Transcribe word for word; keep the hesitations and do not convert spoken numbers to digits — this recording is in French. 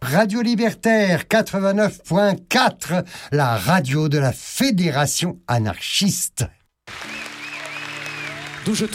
Radio Libertaire quatre-vingt-neuf point quatre, la radio de la Fédération anarchiste. D'où je